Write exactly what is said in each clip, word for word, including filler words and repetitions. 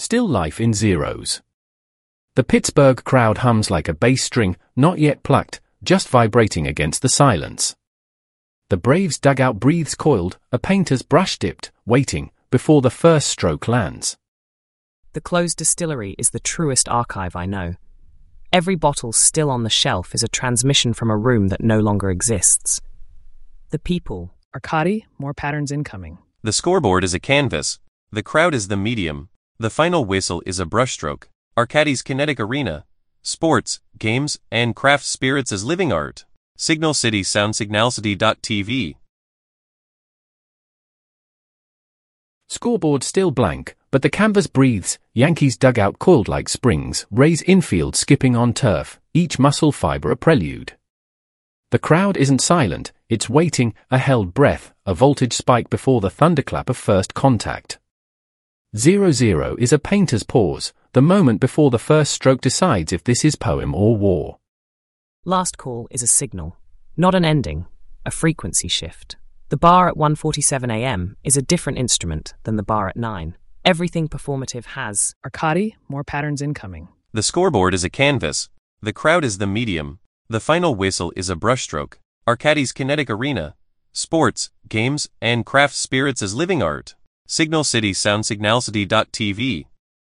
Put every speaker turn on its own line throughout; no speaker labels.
Still life in zeros. The Pittsburgh crowd hums like a bass string, not yet plucked, just vibrating against the silence. The Braves dugout breathes coiled, a painter's brush dipped, waiting, before the first stroke lands.
The closed distillery is the truest archive I know. Every bottle still on the shelf is a transmission from a room that no longer exists. The people.
Arcadi, more patterns incoming.
The scoreboard is a canvas. The crowd is the medium. The final whistle is a brushstroke. Arcadi's kinetic arena. Sports, games, and craft spirits as living art. Signal City Sound Signalcity dot T V.
Scoreboard still blank, but the canvas breathes. Yankees dugout coiled like springs. Rays infield skipping on turf, each muscle fiber a prelude. The crowd isn't silent, it's waiting, a held breath, a voltage spike before the thunderclap of first contact. Zero zero is a painter's pause, the moment before the first stroke decides if this is poem or war.
Last call is a signal, not an ending, a frequency shift. The bar at one forty-seven a m is a different instrument than the bar at nine. Everything performative has.
Arcadi, more patterns incoming.
The scoreboard is a canvas. The crowd is the medium. The final whistle is a brushstroke. Arcadi's kinetic arena. Sports, games, and craft spirits as living art. Signal City Sound Signalcity dot T V.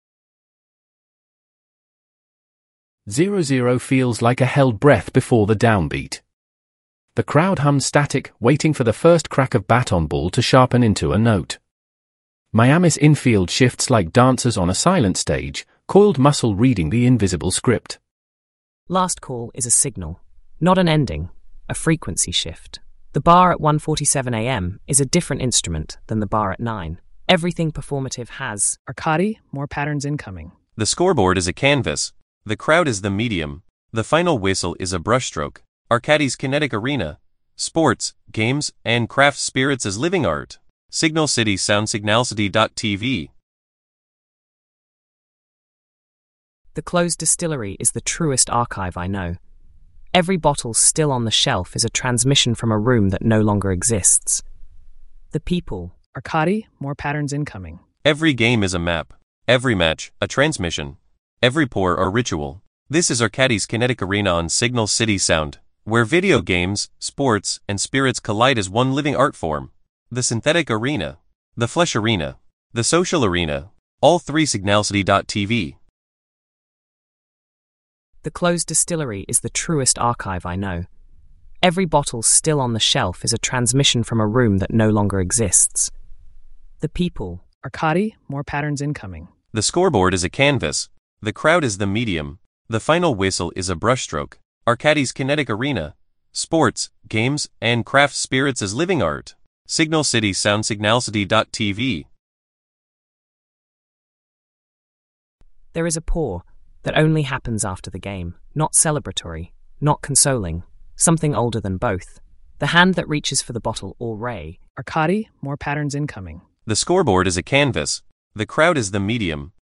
Zero zero feels like a held breath before the downbeat. The crowd hums static, waiting for the first crack of bat on ball to sharpen into a note. Miami's infield shifts like dancers on a silent stage, coiled muscle reading the invisible script.
Last call is a signal, not an ending, a frequency shift. The bar at one forty-seven a m is a different instrument than the bar at nine. Everything performative has.
Arcadi, more patterns incoming.
The scoreboard is a canvas. The crowd is the medium. The final whistle is a brushstroke. Arcadi's kinetic arena. Sports, games, and craft spirits as living art. Signal City Sound Signalcity dot T V.
The closed distillery is the truest archive I know. Every bottle still on the shelf is a transmission from a room that no longer exists. The people.
Arcadi, more patterns incoming.
Every game is a map. Every match, a transmission. Every pour, a ritual. This is Arcadi's kinetic arena on Signal City Sound, where video games, sports, and spirits collide as one living art form. The synthetic arena. The flesh arena. The social arena. All three Signalcity dot T V.
The closed distillery is the truest archive I know. Every bottle still on the shelf is a transmission from a room that no longer exists. The people.
Arcadi, more patterns incoming.
The scoreboard is a canvas. The crowd is the medium. The final whistle is a brushstroke. Arcadi's kinetic arena. Sports, games, and craft spirits as living art. Signal City Sound Signalcity dot T V.
There is a pour that only happens after the game, not celebratory, not consoling, something older than both. The hand that reaches for the bottle or ray.
Arcadi, more patterns incoming.
The scoreboard is a canvas. The crowd is the medium.